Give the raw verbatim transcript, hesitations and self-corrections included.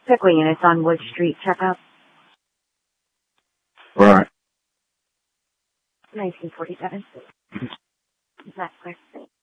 Pickle units on Wood Street. Check out. Right. nineteen forty-seven. Is that clear?